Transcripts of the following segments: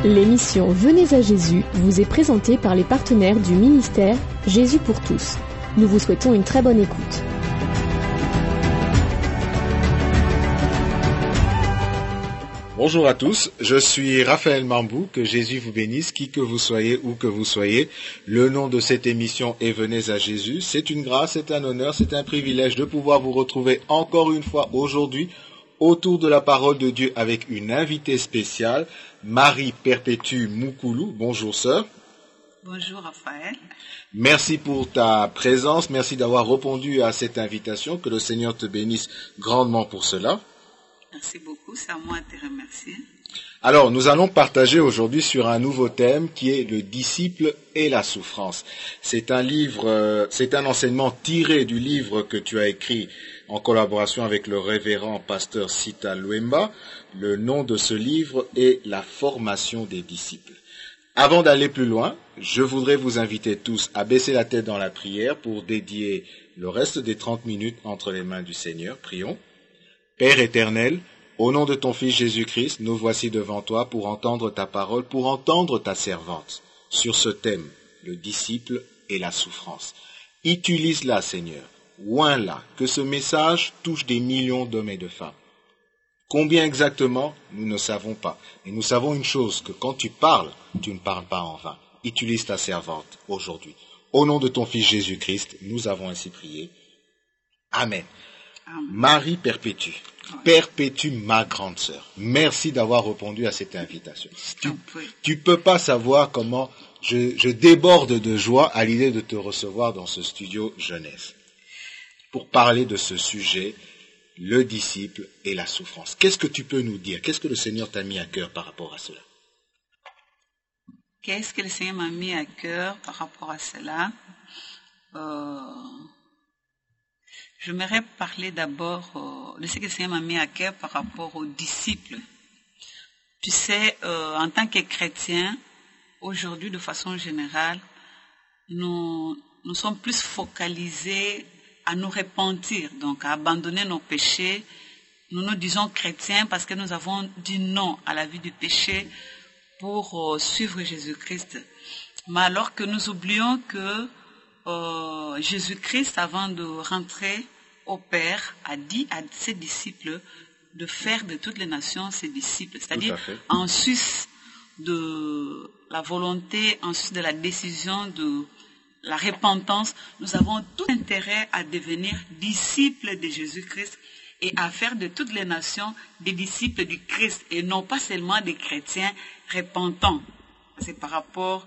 L'émission Venez à Jésus vous est présentée par les partenaires du ministère Jésus pour tous. Nous vous souhaitons une très bonne écoute. Bonjour à tous, je suis Raphaël Mambou, que Jésus vous bénisse, qui que vous soyez, où que vous soyez. Le nom de cette émission est Venez à Jésus. C'est une grâce, c'est un honneur, c'est un privilège de pouvoir vous retrouver encore une fois aujourd'hui autour de la parole de Dieu avec une invitée spéciale, Marie Perpétue Moukoulou. Bonjour sœur. Bonjour Raphaël. Merci pour ta présence, merci d'avoir répondu à cette invitation, que le Seigneur te bénisse grandement pour cela. Merci beaucoup, c'est à moi de te remercier. Alors, nous allons partager aujourd'hui sur un nouveau thème qui est le disciple et la souffrance. C'est un enseignement tiré du livre que tu as écrit en collaboration avec le révérend pasteur Sita Luemba. Le nom de ce livre est La formation des disciples. Avant d'aller plus loin, je voudrais vous inviter tous à baisser la tête dans la prière pour dédier le reste des 30 minutes entre les mains du Seigneur. Prions. Père éternel, au nom de ton Fils Jésus-Christ, nous voici devant toi pour entendre ta parole, pour entendre ta servante sur ce thème, le disciple et la souffrance. Utilise-la, Seigneur, oins-la, que ce message touche des millions d'hommes et de femmes. Combien exactement, nous ne savons pas. Et nous savons une chose, que quand tu parles, tu ne parles pas en vain. Utilise ta servante aujourd'hui. Au nom de ton Fils Jésus-Christ, nous avons ainsi prié. Amen. Marie Perpétue, Perpétue ma grande sœur, merci d'avoir répondu à cette invitation. Tu peux pas savoir comment je déborde de joie à l'idée de te recevoir dans ce studio jeunesse pour parler de ce sujet, le disciple et la souffrance. Qu'est-ce que tu peux nous dire? Qu'est-ce que le Seigneur t'a mis à cœur par rapport à cela? Qu'est-ce que le Seigneur m'a mis à cœur par rapport à cela? J'aimerais parler d'abord de ce que le Seigneur m'a mis à cœur par rapport aux disciples. Tu sais, en tant que chrétiens, aujourd'hui, de façon générale, nous sommes plus focalisés à nous repentir, donc à abandonner nos péchés. Nous nous disons chrétiens parce que nous avons dit non à la vie du péché pour suivre Jésus-Christ. Mais alors que nous oublions que Jésus-Christ, avant de rentrer au Père, a dit à ses disciples de faire de toutes les nations ses disciples. C'est-à-dire, en sus de la volonté, en sus de la décision de la repentance, nous avons tout intérêt à devenir disciples de Jésus-Christ et à faire de toutes les nations des disciples du Christ et non pas seulement des chrétiens repentants. C'est par rapport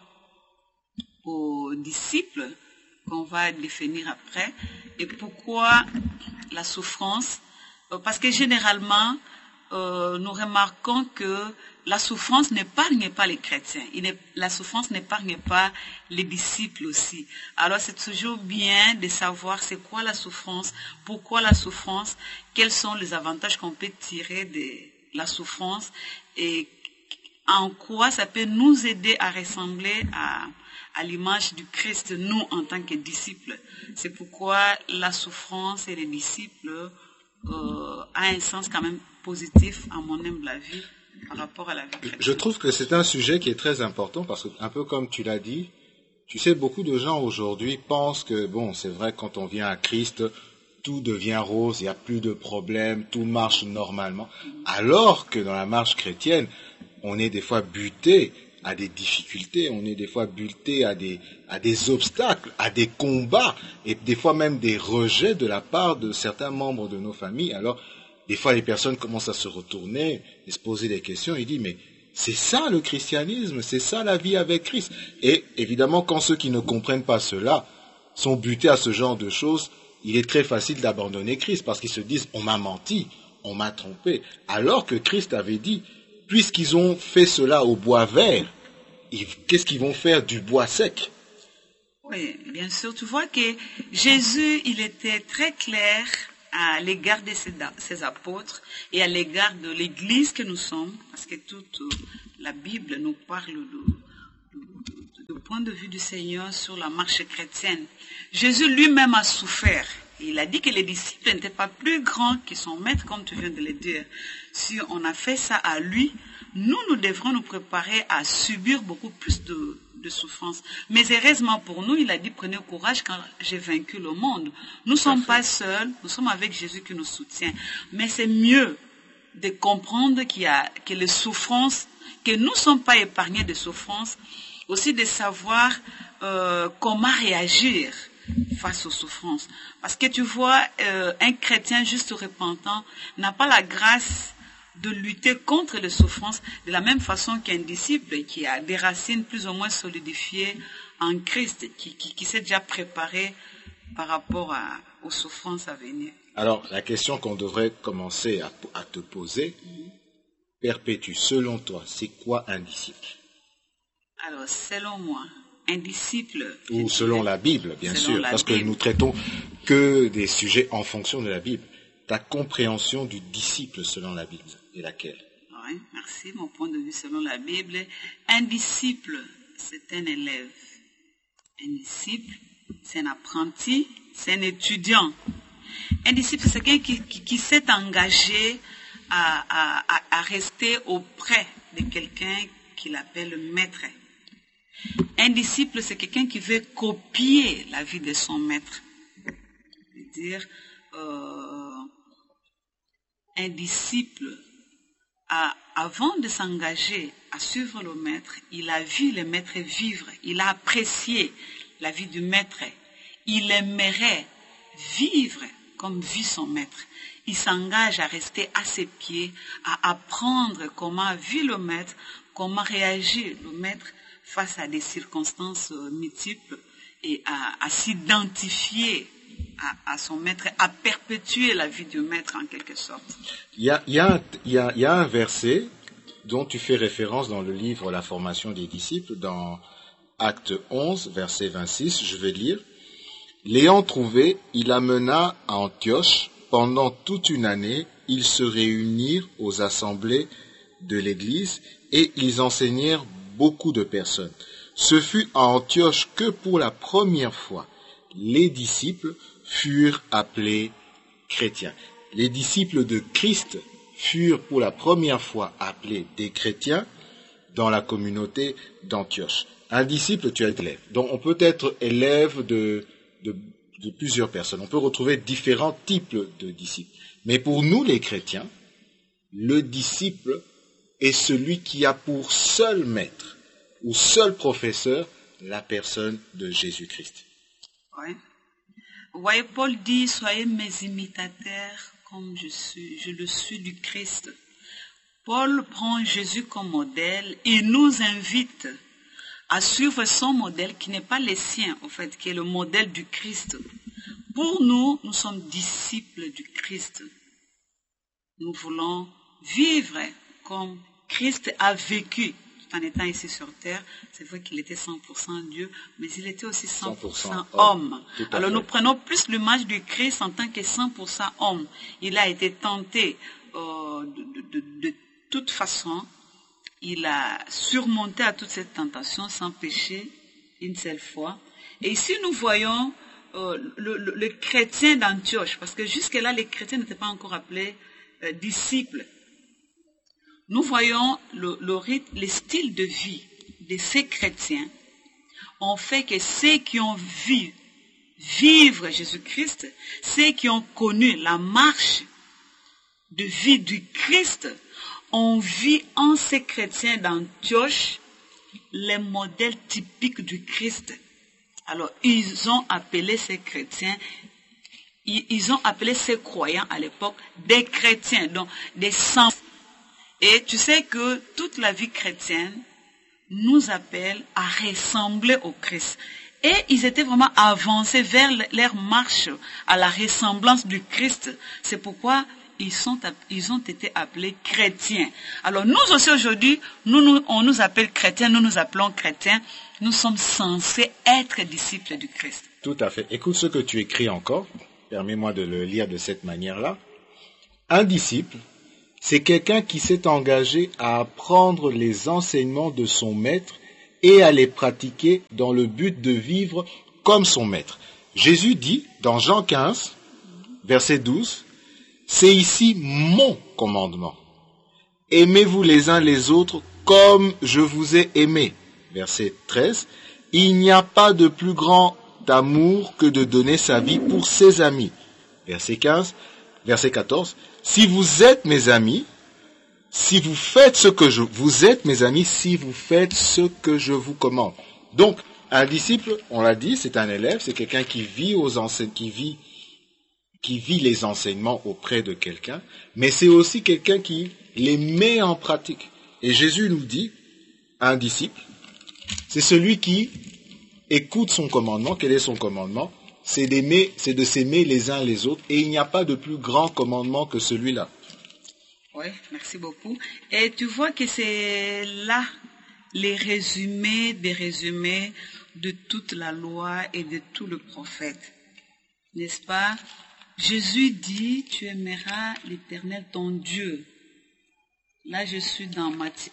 aux disciples qu'on va définir après. Et pourquoi la souffrance? Parce que généralement, nous remarquons que la souffrance n'épargne pas les chrétiens. La souffrance n'épargne pas les disciples aussi. Alors c'est toujours bien de savoir c'est quoi la souffrance, pourquoi la souffrance, quels sont les avantages qu'on peut tirer de la souffrance et en quoi ça peut nous aider à ressembler à l'image du Christ, nous, en tant que disciples. C'est pourquoi la souffrance et les disciples a un sens quand même positif, à mon humble avis, par rapport à la vie chrétienne. Je trouve que c'est un sujet qui est très important parce que, un peu comme tu l'as dit, tu sais, beaucoup de gens aujourd'hui pensent que, bon, c'est vrai, quand on vient à Christ, tout devient rose, il n'y a plus de problèmes, tout marche normalement. Alors que dans la marche chrétienne, on est des fois buté à des difficultés, on est des fois buté à des obstacles, à des combats, et des fois même des rejets de la part de certains membres de nos familles. Alors, des fois, les personnes commencent à se retourner et se poser des questions, et disent, mais c'est ça le christianisme, c'est ça la vie avec Christ. Et évidemment, quand ceux qui ne comprennent pas cela sont butés à ce genre de choses, il est très facile d'abandonner Christ, parce qu'ils se disent, on m'a menti, on m'a trompé. Alors que Christ avait dit, puisqu'ils ont fait cela au bois vert, qu'est-ce qu'ils vont faire du bois sec? Oui, bien sûr. Tu vois que Jésus, il était très clair à l'égard de ses apôtres et à l'égard de l'Église que nous sommes, parce que toute la Bible nous parle du point de vue du Seigneur sur la marche chrétienne. Jésus lui-même a souffert. Il a dit que les disciples n'étaient pas plus grands que son maître, comme tu viens de le dire. Si on a fait ça à lui, nous devrons nous préparer à subir beaucoup plus de souffrance. Mais heureusement pour nous, il a dit, prenez courage quand j'ai vaincu le monde. Nous ne sommes pas seuls, nous sommes avec Jésus qui nous soutient. Mais c'est mieux de comprendre que les souffrances, que nous ne sommes pas épargnés de souffrances, aussi de savoir comment réagir face aux souffrances. Parce que tu vois, un chrétien juste repentant n'a pas la grâce de lutter contre les souffrances de la même façon qu'un disciple qui a des racines plus ou moins solidifiées en Christ, qui s'est déjà préparé par rapport aux souffrances à venir. Alors, la question qu'on devrait commencer à te poser, Perpétue, selon toi, c'est quoi un disciple? Alors, selon moi, un disciple... Ou selon la Bible, bien sûr, parce que nous traitons que des sujets en fonction de la Bible. Ta compréhension du disciple selon la Bible est laquelle? Oui, merci. Mon point de vue selon la Bible, un disciple, c'est un élève. Un disciple, c'est un apprenti, c'est un étudiant. Un disciple, c'est quelqu'un qui s'est engagé à rester auprès de quelqu'un qu'il appelle maître. Un disciple, c'est quelqu'un qui veut copier la vie de son maître. C'est-à-dire, un disciple, avant de s'engager à suivre le maître, il a vu le maître vivre, il a apprécié la vie du maître. Il aimerait vivre comme vit son maître. Il s'engage à rester à ses pieds, à apprendre comment vit le maître, comment réagit le maître face à des circonstances multiples et à s'identifier à son maître, à perpétuer la vie du maître en quelque sorte. Il y a un verset dont tu fais référence dans le livre La formation des disciples, dans Acte 11, verset 26, je vais lire. L'ayant trouvé, il amena à Antioche. Pendant toute une année, ils se réunirent aux assemblées de l'Église et ils enseignèrent beaucoup de personnes. Ce fut à Antioche que pour la première fois, les disciples furent appelés chrétiens. Les disciples de Christ furent pour la première fois appelés des chrétiens dans la communauté d'Antioche. Un disciple, tu es élève. Donc on peut être élève de plusieurs personnes. On peut retrouver différents types de disciples. Mais pour nous les chrétiens, le disciple est celui qui a pour seul maître ou seul professeur la personne de Jésus-Christ. Oui. Voyez, Paul dit, soyez mes imitateurs comme je le suis du Christ. Paul prend Jésus comme modèle et nous invite à suivre son modèle qui n'est pas le sien, en fait, qui est le modèle du Christ. Pour nous, nous sommes disciples du Christ. Nous voulons vivre comme Christ a vécu en étant ici sur terre. C'est vrai qu'il était 100% Dieu, mais il était aussi 100% homme. Alors nous prenons plus l'image du Christ en tant que 100% homme. Il a été tenté de toute façon. Il a surmonté à toute cette tentation sans pécher une seule fois. Et ici nous voyons le chrétien d'Antioche, parce que jusque-là les chrétiens n'étaient pas encore appelés disciples. Nous voyons le rythme, le style de vie de ces chrétiens ont fait que ceux qui ont vu vivre Jésus-Christ, ceux qui ont connu la marche de vie du Christ, on vit en ces chrétiens d'Antioche les modèles typiques du Christ. Alors, ils ont appelé ces chrétiens, ils ont appelé ces croyants à l'époque des chrétiens, donc des saints. Et tu sais que toute la vie chrétienne nous appelle à ressembler au Christ. Et ils étaient vraiment avancés vers leur marche à la ressemblance du Christ. C'est pourquoi ils ont été appelés chrétiens. Alors nous aussi aujourd'hui, on nous appelle chrétiens, nous nous appelons chrétiens. Nous sommes censés être disciples du Christ. Tout à fait. Écoute ce que tu écris encore. Permets-moi de le lire de cette manière-là. Un disciple, c'est quelqu'un qui s'est engagé à apprendre les enseignements de son maître et à les pratiquer dans le but de vivre comme son maître. Jésus dit dans Jean 15, verset 12, « C'est ici mon commandement, Aimez-vous les uns les autres comme je vous ai aimé. Verset 13. Il n'y a pas de plus grand amour que de donner sa vie pour ses amis. Verset 14. Si vous êtes mes amis, si vous faites ce que vous êtes mes amis, si vous faites ce que je vous commande. Donc, un disciple, on l'a dit, c'est un élève, c'est quelqu'un qui vit qui vit les enseignements auprès de quelqu'un, mais c'est aussi quelqu'un qui les met en pratique. Et Jésus nous dit, un disciple, c'est celui qui écoute son commandement. Quel est son commandement? C'est de s'aimer les uns les autres, et il n'y a pas de plus grand commandement que celui-là. Oui, merci beaucoup. Et tu vois que c'est là les résumés des résumés de toute la loi et de tout le prophète. N'est-ce pas? Jésus dit, tu aimeras l'Éternel ton Dieu. Là, je suis dans Matthieu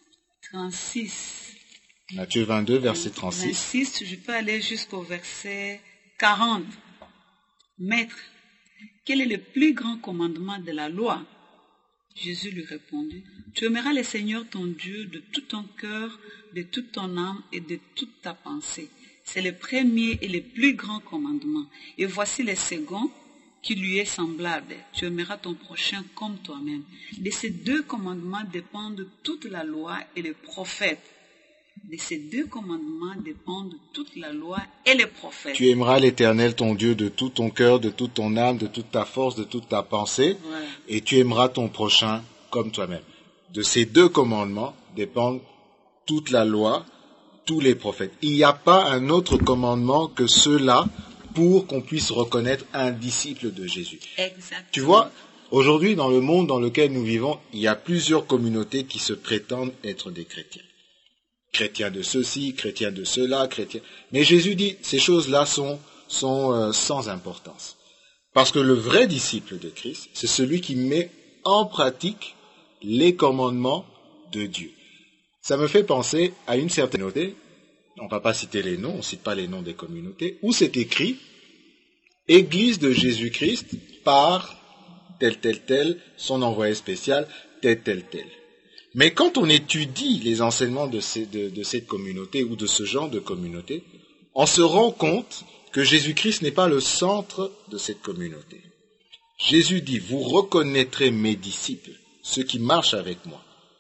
36. Matthieu 22, verset 36. 36, je peux aller jusqu'au verset 40. Maître, quel est le plus grand commandement de la loi? Jésus lui répondit, tu aimeras le Seigneur ton Dieu de tout ton cœur, de toute ton âme et de toute ta pensée. C'est le premier et le plus grand commandement. Et voici le second qui lui est semblable. Tu aimeras ton prochain comme toi-même. De ces deux commandements dépendent toute la loi et les prophètes. De ces deux commandements dépendent toute la loi et les prophètes. Tu aimeras l'Éternel ton Dieu de tout ton cœur, de toute ton âme, de toute ta force, de toute ta pensée, et tu aimeras ton prochain comme toi-même. De ces deux commandements dépendent toute la loi, tous les prophètes. Il n'y a pas un autre commandement que ceux-là pour qu'on puisse reconnaître un disciple de Jésus. Exactement. Tu vois, aujourd'hui, dans le monde dans lequel nous vivons, il y a plusieurs communautés qui se prétendent être des chrétiens. Chrétiens de ceci, chrétiens de cela, chrétiens. Mais Jésus dit, ces choses-là sont sans importance. Parce que le vrai disciple de Christ, c'est celui qui met en pratique les commandements de Dieu. Ça me fait penser à une certaine communauté, on ne va pas citer les noms, on ne cite pas les noms des communautés, où c'est écrit « Église de Jésus-Christ par tel, son envoyé spécial, tel. » Mais quand on étudie les enseignements de cette communauté ou de ce genre de communauté, on se rend compte que Jésus-Christ n'est pas le centre de cette communauté. Jésus dit, vous reconnaîtrez mes disciples, ceux qui marchent avec moi,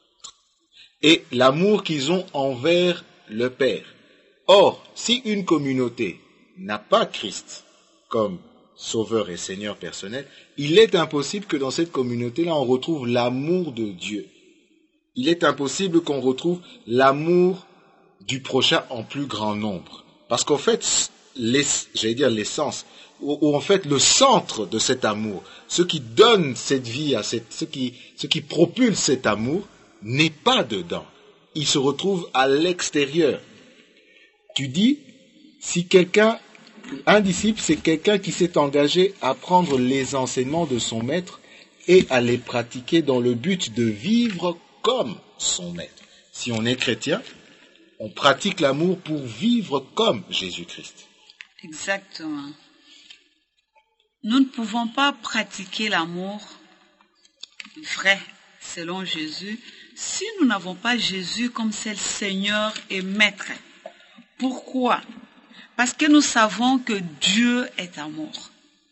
et l'amour qu'ils ont envers le Père. Or, si une communauté n'a pas Christ comme Sauveur et Seigneur personnel, il est impossible que dans cette communauté-là, on retrouve l'amour de Dieu. Il est impossible qu'on retrouve l'amour du prochain en plus grand nombre. Parce qu'en fait, l'essence, ou en fait le centre de cet amour, ce qui donne cette vie, ce qui propulse cet amour, n'est pas dedans. Il se retrouve à l'extérieur. Tu dis, si un disciple, c'est quelqu'un qui s'est engagé à prendre les enseignements de son maître et à les pratiquer dans le but de vivre comme son maître. Si on est chrétien, on pratique l'amour pour vivre comme Jésus-Christ. Exactement. Nous ne pouvons pas pratiquer l'amour vrai, selon Jésus, si nous n'avons pas Jésus comme seul Seigneur et Maître. Pourquoi? Parce que nous savons que Dieu est amour.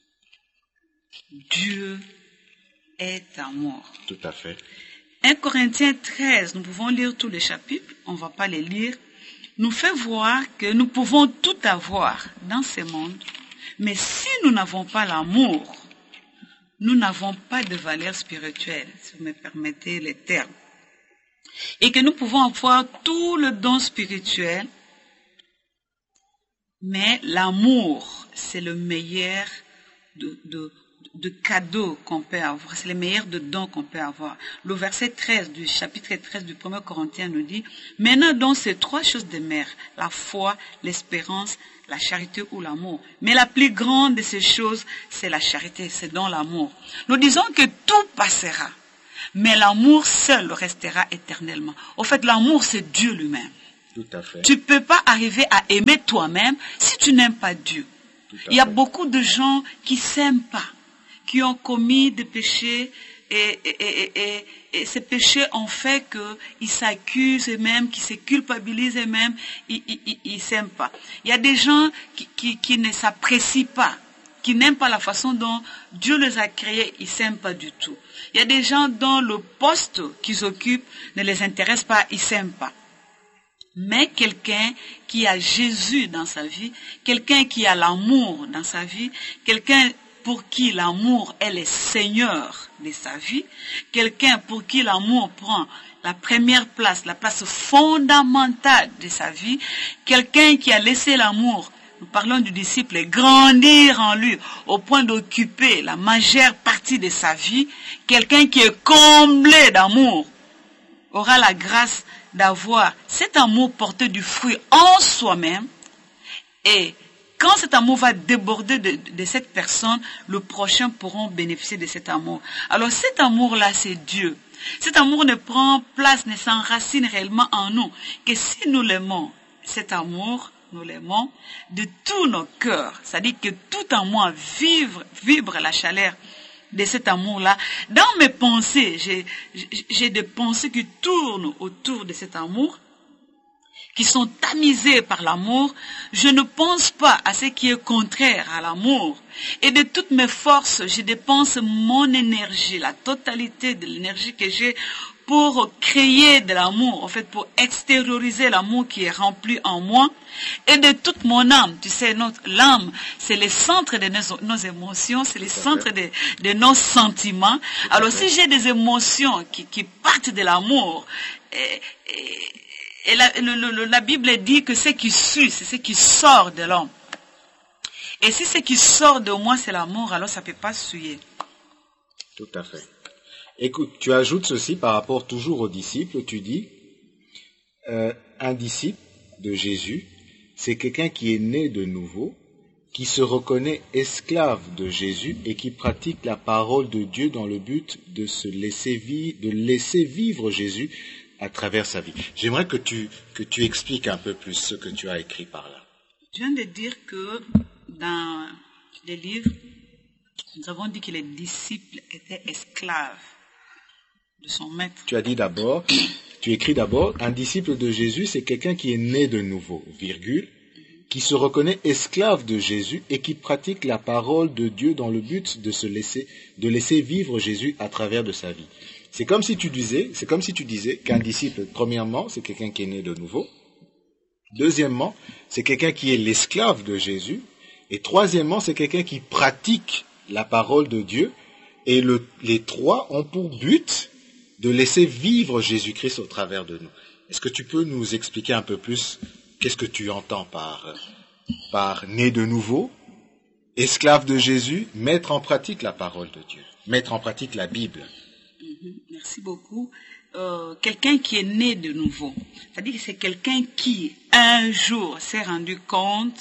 Dieu est amour. Tout à fait. 1 Corinthiens 13, nous pouvons lire tous les chapitres, on ne va pas les lire, nous fait voir que nous pouvons tout avoir dans ce monde, mais si nous n'avons pas l'amour, nous n'avons pas de valeur spirituelle, si vous me permettez les termes. Et que nous pouvons avoir tout le don spirituel, mais l'amour, c'est le meilleur de cadeaux qu'on peut avoir, c'est le meilleur de dons qu'on peut avoir. Le verset 13 du chapitre 13 du 1 Corinthiens nous dit, maintenant donc ces trois choses demeurent, la foi, l'espérance, la charité ou l'amour. Mais la plus grande de ces choses, c'est la charité, c'est dans l'amour. Nous disons que tout passera, mais l'amour seul restera éternellement. Au fait, l'amour, c'est Dieu lui-même. Tout à fait. Tu ne peux pas arriver à aimer toi-même si tu n'aimes pas Dieu. Il y a beaucoup de gens qui ne s'aiment pas, qui ont commis des péchés Et ces péchés ont fait qu'ils s'accusent eux-mêmes, qu'ils se culpabilisent eux-mêmes, ils s'aiment pas. Il y a des gens qui ne s'apprécient pas, qui n'aiment pas la façon dont Dieu les a créés, ils s'aiment pas du tout. Il y a des gens dont le poste qu'ils occupent ne les intéresse pas, ils s'aiment pas. Mais quelqu'un qui a Jésus dans sa vie, quelqu'un qui a l'amour dans sa vie, quelqu'un pour qui l'amour est le Seigneur de sa vie, quelqu'un pour qui l'amour prend la première place, la place fondamentale de sa vie, quelqu'un qui a laissé l'amour, nous parlons du disciple, grandir en lui au point d'occuper la majeure partie de sa vie, quelqu'un qui est comblé d'amour aura la grâce d'avoir cet amour porté du fruit en soi-même, et quand cet amour va déborder de cette personne, le prochain pourront bénéficier de cet amour. Alors cet amour-là, c'est Dieu. Cet amour ne prend place, ne s'enracine réellement en nous, que si nous l'aimons, cet amour, nous l'aimons de tous nos cœurs. C'est-à-dire que tout en moi vibre la chaleur de cet amour-là. Dans mes pensées, j'ai des pensées qui tournent autour de cet amour, qui sont tamisées par l'amour. Je ne pense pas à ce qui est contraire à l'amour. Et de toutes mes forces, je dépense mon énergie, la totalité de l'énergie que j'ai pour créer de l'amour, en fait, pour extérioriser l'amour qui est rempli en moi, et de toute mon âme. Tu sais, l'âme, c'est le centre de nos émotions, c'est le centre de nos sentiments. Alors, si j'ai des émotions qui partent de l'amour, et la Bible dit que ce qui sue, c'est ce qui sort de l'homme. Et si ce qui sort de moi, c'est l'amour, alors ça ne peut pas suer. Tout à fait. Écoute, tu ajoutes ceci par rapport toujours aux disciples, tu dis, un disciple de Jésus, c'est quelqu'un qui est né de nouveau, qui se reconnaît esclave de Jésus et qui pratique la parole de Dieu dans le but de laisser vivre Jésus à travers sa vie. J'aimerais que tu expliques un peu plus ce que tu as écrit par là. Je viens de dire que dans les livres, nous avons dit que les disciples étaient esclaves de son maître. Tu écris d'abord, un disciple de Jésus, c'est quelqu'un qui est né de nouveau, virgule, qui se reconnaît esclave de Jésus et qui pratique la parole de Dieu dans le but de laisser vivre Jésus à travers de sa vie. C'est comme si tu disais qu'un disciple, premièrement, c'est quelqu'un qui est né de nouveau. Deuxièmement, c'est quelqu'un qui est l'esclave de Jésus. Et troisièmement, c'est quelqu'un qui pratique la parole de Dieu. Et les trois ont pour but de laisser vivre Jésus-Christ au travers de nous. Est-ce que tu peux nous expliquer un peu plus qu'est-ce que tu entends par né de nouveau, esclave de Jésus, mettre en pratique la parole de Dieu, mettre en pratique la Bible? Merci beaucoup. Quelqu'un qui est né de nouveau, c'est-à-dire que c'est quelqu'un qui un jour s'est rendu compte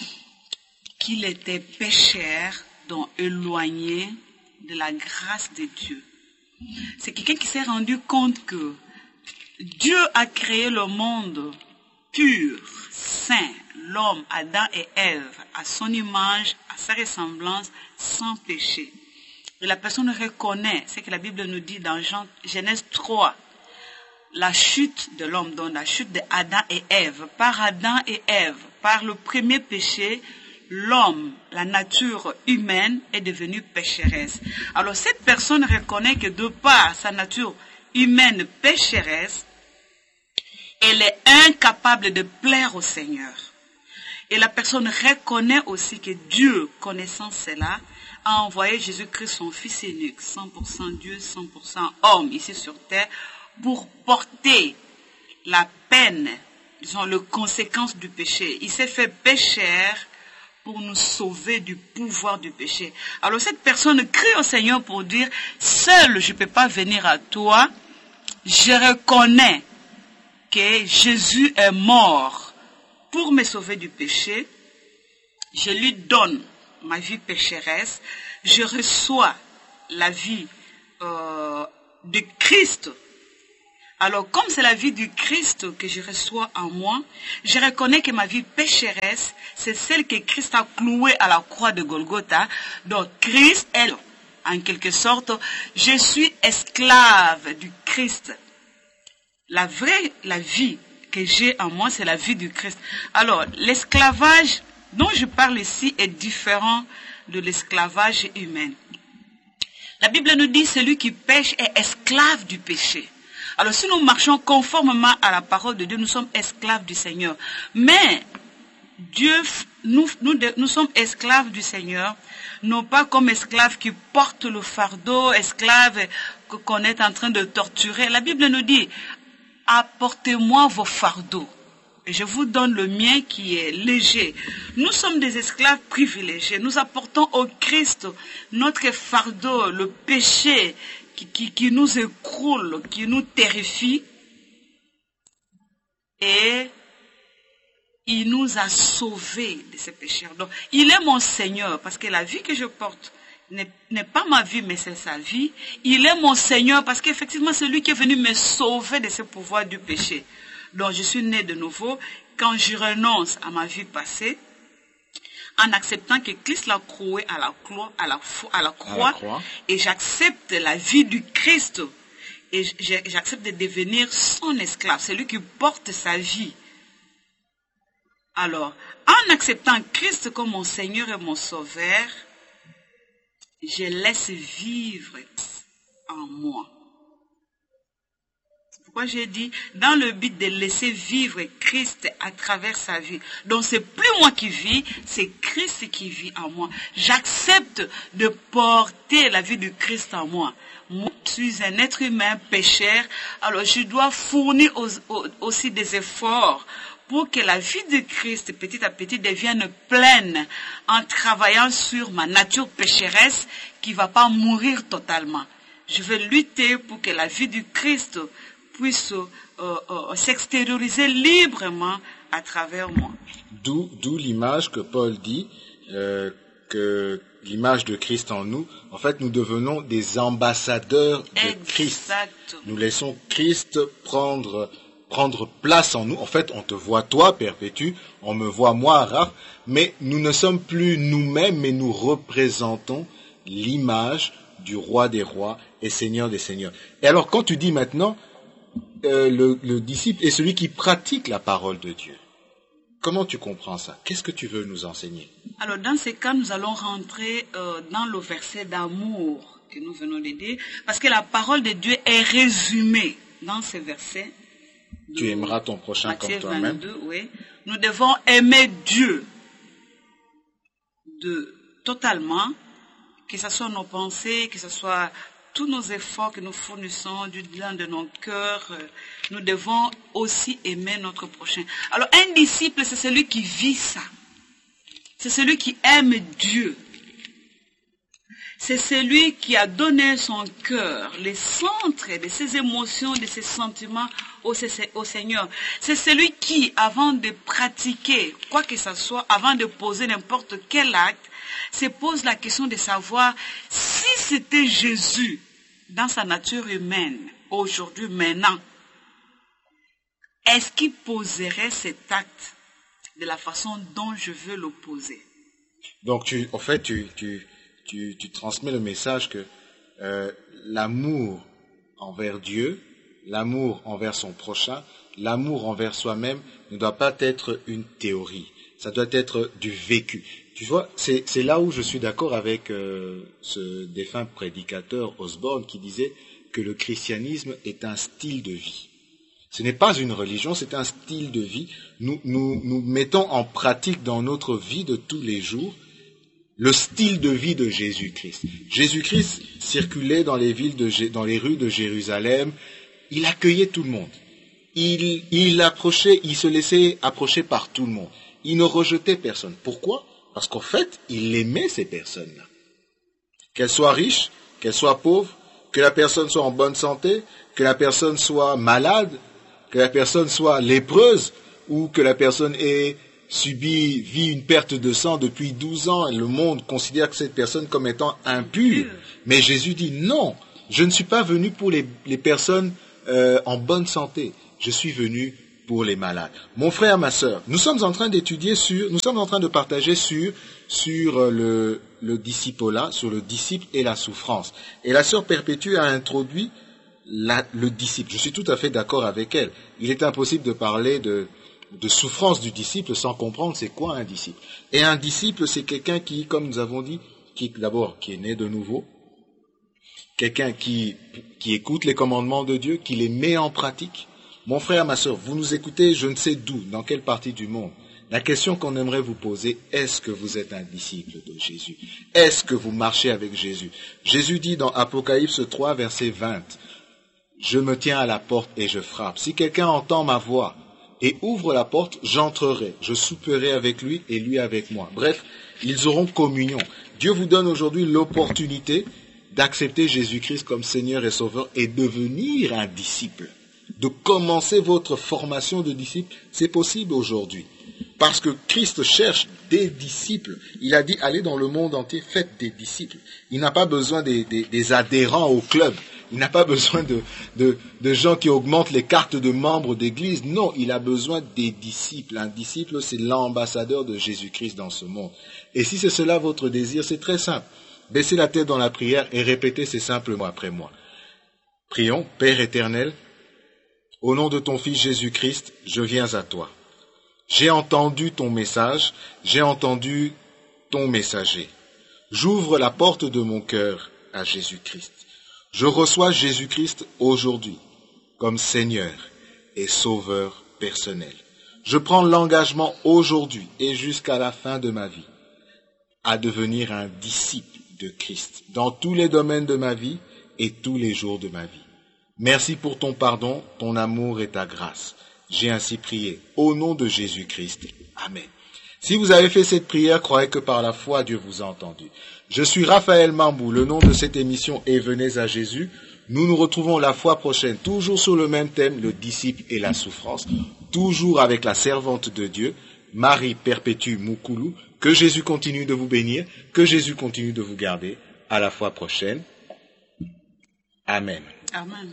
qu'il était pécheur, donc éloigné de la grâce de Dieu. C'est quelqu'un qui s'est rendu compte que Dieu a créé le monde pur, saint, l'homme, Adam et Ève, à son image, à sa ressemblance, sans péché. Et la personne reconnaît ce que la Bible nous dit dans Genèse 3, la chute de l'homme, donc la chute d'Adam et Ève. Par Adam et Ève, par le premier péché, l'homme, la nature humaine est devenue pécheresse. Alors cette personne reconnaît que de par sa nature humaine pécheresse, elle est incapable de plaire au Seigneur. Et la personne reconnaît aussi que Dieu, connaissant cela, a envoyé Jésus-Christ, son Fils unique, 100% Dieu, 100% homme, ici sur terre, pour porter la peine, disons, les conséquences du péché. Il s'est fait pécheur pour nous sauver du pouvoir du péché. Alors cette personne crie au Seigneur pour dire, seul je ne peux pas venir à toi, je reconnais que Jésus est mort pour me sauver du péché, je lui donne ma vie pécheresse, je reçois la vie de Christ. Alors, comme c'est la vie du Christ que je reçois en moi, je reconnais que ma vie pécheresse, c'est celle que Christ a clouée à la croix de Golgotha. Donc, Christ est en quelque sorte, je suis esclave du Christ. La vie que j'ai en moi, c'est la vie du Christ. Alors, l'esclavage dont je parle ici est différent de l'esclavage humain. La Bible nous dit, celui qui pêche est esclave du péché. Alors, si nous marchons conformément à la parole de Dieu, nous sommes esclaves du Seigneur. Mais, nous sommes esclaves du Seigneur, non pas comme esclaves qui portent le fardeau, esclaves qu'on est en train de torturer. La Bible nous dit, apportez-moi vos fardeaux. Et je vous donne le mien qui est léger. Nous sommes des esclaves privilégiés. Nous apportons au Christ notre fardeau, le péché qui nous écroule, qui nous terrifie. Et il nous a sauvés de ces péchés. Donc, il est mon Seigneur, parce que la vie que je porte n'est pas ma vie, mais c'est sa vie. Il est mon Seigneur, parce qu'effectivement, c'est lui qui est venu me sauver de ce pouvoir du péché. Donc, je suis né de nouveau quand je renonce à ma vie passée, en acceptant que Christ l'a cloué à la croix, et j'accepte la vie du Christ, et j'accepte de devenir son esclave, c'est lui qui porte sa vie. Alors, en acceptant Christ comme mon Seigneur et mon Sauveur, je laisse vivre en moi. C'est pourquoi j'ai dit, dans le but de laisser vivre Christ à travers sa vie. Donc, c'est plus moi qui vis, c'est Christ qui vit en moi. J'accepte de porter la vie du Christ en moi. Moi, je suis un être humain pécheur, alors je dois fournir aussi des efforts pour que la vie de Christ, petit à petit, devienne pleine en travaillant sur ma nature pécheresse qui ne va pas mourir totalement. Je vais lutter pour que la vie du Christ puisse s'extérioriser librement à travers moi. D'où l'image que Paul dit, que l'image de Christ en nous, en fait, nous devenons des ambassadeurs de Christ. Nous laissons Christ prendre place en nous. En fait, on te voit toi, Perpétue, on me voit moi, Raph, mais nous ne sommes plus nous-mêmes, mais nous représentons l'image du roi des rois et seigneur des seigneurs. Et alors, quand tu dis maintenant, le disciple est celui qui pratique la parole de Dieu, comment tu comprends ça? Qu'est-ce que tu veux nous enseigner? Alors, dans ces cas, nous allons rentrer dans le verset d'amour que nous venons de dire, parce que la parole de Dieu est résumée dans ces versets. Tu aimeras ton prochain comme toi-même. 22, oui. Nous devons aimer Dieu totalement, que ce soit nos pensées, que ce soit tous nos efforts que nous fournissons du dedans de nos cœurs. Nous devons aussi aimer notre prochain. Alors, un disciple, c'est celui qui vit ça. C'est celui qui aime Dieu. C'est celui qui a donné son cœur, les centres de ses émotions, de ses sentiments au Seigneur. C'est celui qui, avant de pratiquer quoi que ce soit, avant de poser n'importe quel acte, se pose la question de savoir si c'était Jésus dans sa nature humaine, aujourd'hui, maintenant, est-ce qu'il poserait cet acte de la façon dont je veux le poser? Donc, tu transmets le message que l'amour envers Dieu, l'amour envers son prochain, l'amour envers soi-même ne doit pas être une théorie. Ça doit être du vécu. Tu vois, c'est là où je suis d'accord avec ce défunt prédicateur Osborne qui disait que le christianisme est un style de vie. Ce n'est pas une religion, c'est un style de vie. Nous mettons en pratique dans notre vie de tous les jours le style de vie de Jésus-Christ. Jésus-Christ circulait dans les rues de Jérusalem. Il accueillait tout le monde. Il se laissait approcher par tout le monde. Il ne rejetait personne. Pourquoi? Parce qu'en fait, il aimait ces personnes-là. Qu'elles soient riches, qu'elles soient pauvres, que la personne soit en bonne santé, que la personne soit malade, que la personne soit lépreuse, ou que la personne vit une perte de sang depuis 12 ans, et le monde considère que cette personne comme étant impure. Mais Jésus dit non, je ne suis pas venu pour les personnes en bonne santé. Je suis venu pour les malades. Mon frère, ma sœur, nous sommes en train de partager sur le disciple-là, sur le disciple et la souffrance. Et la sœur Perpétue a introduit le disciple. Je suis tout à fait d'accord avec elle. Il est impossible de parler de souffrance du disciple sans comprendre c'est quoi un disciple. Et un disciple, c'est quelqu'un qui, comme nous avons dit, qui est né de nouveau, quelqu'un qui écoute les commandements de Dieu, qui les met en pratique. Mon frère, ma sœur, vous nous écoutez, je ne sais d'où, dans quelle partie du monde. La question qu'on aimerait vous poser, est-ce que vous êtes un disciple de Jésus? Est-ce que vous marchez avec Jésus? Jésus dit dans Apocalypse 3, verset 20, « Je me tiens à la porte et je frappe. Si quelqu'un entend ma voix et ouvre la porte, j'entrerai, je souperai avec lui et lui avec moi. » Bref, ils auront communion. Dieu vous donne aujourd'hui l'opportunité d'accepter Jésus-Christ comme Seigneur et Sauveur et devenir un disciple. De commencer votre formation de disciple, c'est possible aujourd'hui. Parce que Christ cherche des disciples. Il a dit, allez dans le monde entier, faites des disciples. Il n'a pas besoin des adhérents au club. Il n'a pas besoin de gens qui augmentent les cartes de membres d'église. Non, il a besoin des disciples. Un disciple, c'est l'ambassadeur de Jésus-Christ dans ce monde. Et si c'est cela votre désir, c'est très simple. Baissez la tête dans la prière et répétez ces simples mots après moi. Prions, Père éternel, au nom de ton Fils Jésus-Christ, je viens à toi. J'ai entendu ton message, j'ai entendu ton messager. J'ouvre la porte de mon cœur à Jésus-Christ. Je reçois Jésus-Christ aujourd'hui comme Seigneur et Sauveur personnel. Je prends l'engagement aujourd'hui et jusqu'à la fin de ma vie à devenir un disciple de Christ dans tous les domaines de ma vie et tous les jours de ma vie. Merci pour ton pardon, ton amour et ta grâce. J'ai ainsi prié au nom de Jésus-Christ. Amen. Si vous avez fait cette prière, croyez que par la foi, Dieu vous a entendu. Je suis Raphaël Mambou, le nom de cette émission est Venez à Jésus. Nous nous retrouvons la fois prochaine, toujours sur le même thème, le disciple et la souffrance, toujours avec la servante de Dieu, Marie Perpétue Moukoulou. Que Jésus continue de vous bénir, que Jésus continue de vous garder. À la fois prochaine. Amen. Amen.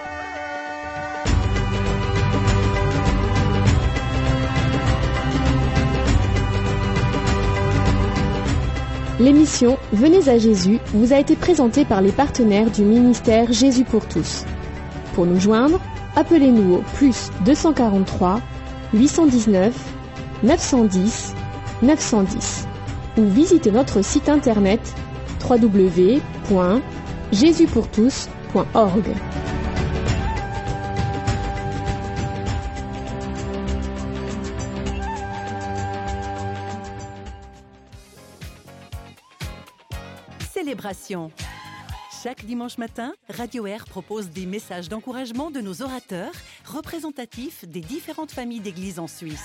L'émission Venez à Jésus vous a été présentée par les partenaires du ministère Jésus pour tous. Pour nous joindre, appelez-nous au plus 243 819 910 910 ou visitez notre site internet www.jesuspourtous.org. Célébration. Chaque dimanche matin, Radio Air propose des messages d'encouragement de nos orateurs représentatifs des différentes familles d'églises en Suisse.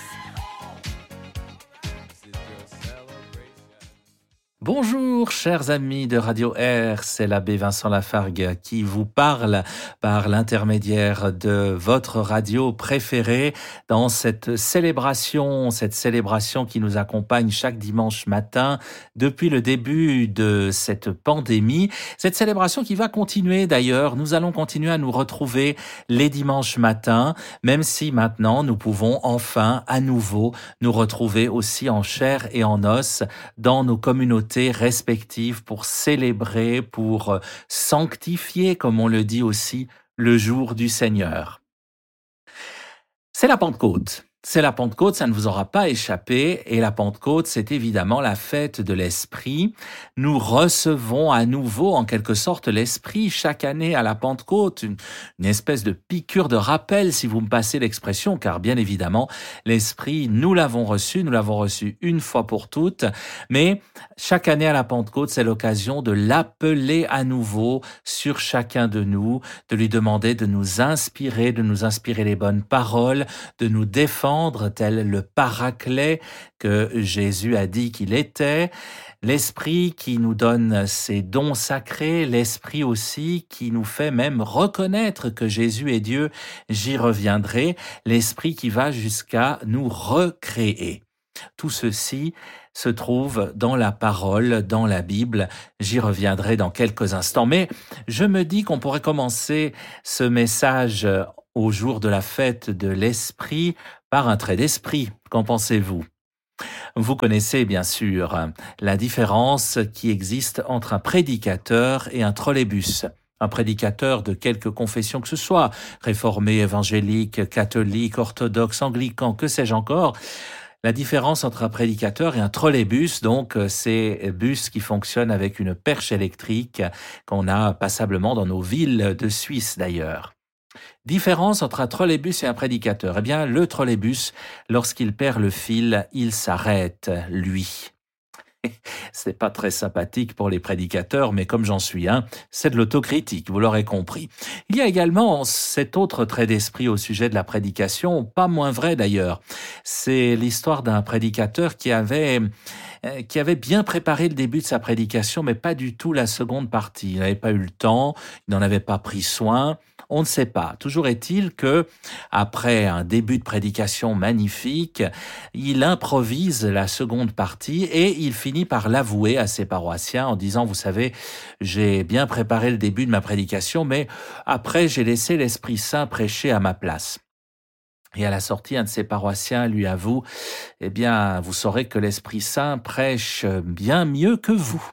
Bonjour chers amis de Radio Air, c'est l'abbé Vincent Lafargue qui vous parle par l'intermédiaire de votre radio préférée dans cette célébration qui nous accompagne chaque dimanche matin depuis le début de cette pandémie. Cette célébration qui va continuer d'ailleurs, nous allons continuer à nous retrouver les dimanches matins, même si maintenant nous pouvons enfin à nouveau nous retrouver aussi en chair et en os dans nos communautés respectives pour célébrer, pour sanctifier, comme on le dit aussi, le jour du Seigneur. C'est la Pentecôte. C'est la Pentecôte, ça ne vous aura pas échappé. Et la Pentecôte, c'est évidemment la fête de l'Esprit. Nous recevons à nouveau, en quelque sorte, l'Esprit chaque année à la Pentecôte. Une espèce de piqûre de rappel, si vous me passez l'expression, car bien évidemment, l'Esprit, nous l'avons reçu une fois pour toutes. Mais chaque année à la Pentecôte, c'est l'occasion de l'appeler à nouveau sur chacun de nous, de lui demander de nous inspirer les bonnes paroles, de nous défendre, tel le Paraclet que Jésus a dit qu'il était, l'Esprit qui nous donne ses dons sacrés, l'Esprit aussi qui nous fait même reconnaître que Jésus est Dieu, j'y reviendrai, l'Esprit qui va jusqu'à nous recréer. Tout ceci se trouve dans la parole, dans la Bible. J'y reviendrai dans quelques instants. Mais je me dis qu'on pourrait commencer ce message au jour de la fête de l'Esprit par un trait d'esprit. Qu'en pensez-vous ? Vous connaissez bien sûr la différence qui existe entre un prédicateur et un trolleybus. Un prédicateur de quelque confession que ce soit, réformé, évangélique, catholique, orthodoxe, anglican, que sais-je encore. La différence entre un prédicateur et un trolleybus, donc, ces bus qui fonctionnent avec une perche électrique qu'on a passablement dans nos villes de Suisse d'ailleurs. Différence entre un trolleybus et un prédicateur. Eh bien, le trolleybus, lorsqu'il perd le fil, il s'arrête, lui. C'est pas très sympathique pour les prédicateurs, mais comme j'en suis un, c'est de l'autocritique, vous l'aurez compris. Il y a également cet autre trait d'esprit au sujet de la prédication, pas moins vrai d'ailleurs. C'est l'histoire d'un prédicateur qui avait bien préparé le début de sa prédication, mais pas du tout la seconde partie. Il n'avait pas eu le temps, il n'en avait pas pris soin. On ne sait pas. Toujours est-il que, après un début de prédication magnifique, il improvise la seconde partie et il finit par l'avouer à ses paroissiens en disant, vous savez, j'ai bien préparé le début de ma prédication, mais après j'ai laissé l'Esprit Saint prêcher à ma place. Et à la sortie, un de ses paroissiens lui avoue, eh bien, vous saurez que l'Esprit Saint prêche bien mieux que vous.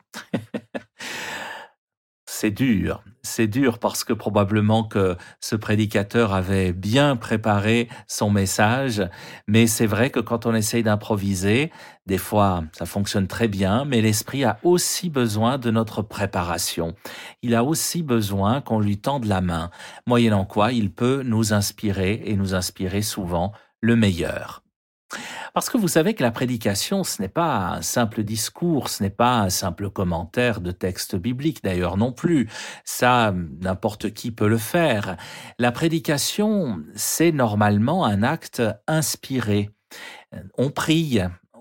C'est dur parce que probablement que ce prédicateur avait bien préparé son message, mais c'est vrai que quand on essaye d'improviser, des fois ça fonctionne très bien, mais l'esprit a aussi besoin de notre préparation. Il a aussi besoin qu'on lui tende la main, moyennant quoi il peut nous inspirer et nous inspirer souvent le meilleur. Parce que vous savez que la prédication, ce n'est pas un simple discours, ce n'est pas un simple commentaire de texte biblique d'ailleurs non plus. Ça, n'importe qui peut le faire. La prédication, c'est normalement un acte inspiré. On prie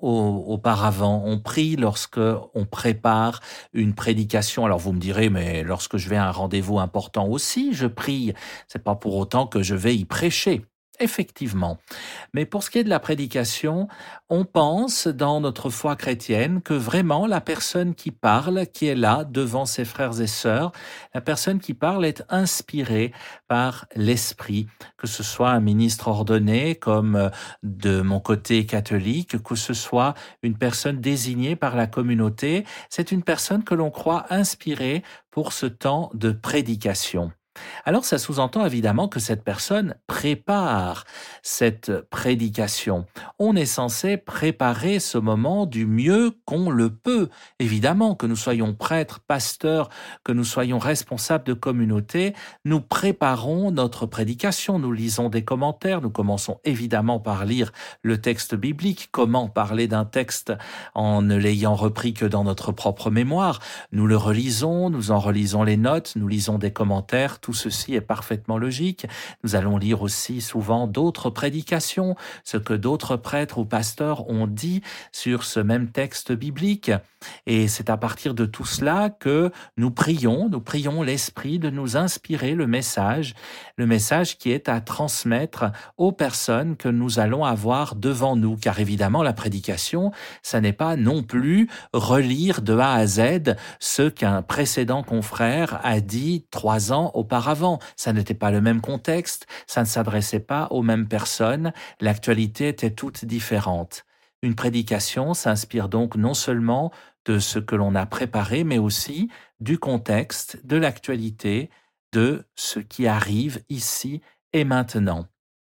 auparavant, on prie lorsque on prépare une prédication. Alors vous me direz, mais lorsque je vais à un rendez-vous important aussi, je prie. C'est pas pour autant que je vais y prêcher. Effectivement. Mais pour ce qui est de la prédication, on pense dans notre foi chrétienne que vraiment la personne qui parle, qui est là devant ses frères et sœurs, la personne qui parle est inspirée par l'Esprit, que ce soit un ministre ordonné comme de mon côté catholique, que ce soit une personne désignée par la communauté, c'est une personne que l'on croit inspirée pour ce temps de prédication. Alors ça sous-entend évidemment que cette personne prépare cette prédication. On est censé préparer ce moment du mieux qu'on le peut. Évidemment, que nous soyons prêtres, pasteurs, que nous soyons responsables de communauté, nous préparons notre prédication, nous lisons des commentaires, nous commençons évidemment par lire le texte biblique. Comment parler d'un texte en ne l'ayant repris que dans notre propre mémoire? Nous le relisons, nous en relisons les notes, nous lisons des commentaires. Tout ceci est parfaitement logique. Nous allons lire aussi souvent d'autres prédications, ce que d'autres prêtres ou pasteurs ont dit sur ce même texte biblique. Et c'est à partir de tout cela que nous prions l'Esprit de nous inspirer le message qui est à transmettre aux personnes que nous allons avoir devant nous. Car évidemment, la prédication, ça n'est pas non plus relire de A à Z ce qu'un précédent confrère a dit 3 ans auparavant. Ça n'était pas le même contexte, ça ne s'adressait pas aux mêmes personnes, l'actualité était toute différente. Une prédication s'inspire donc non seulement de ce que l'on a préparé, mais aussi du contexte, de l'actualité, de ce qui arrive ici et maintenant.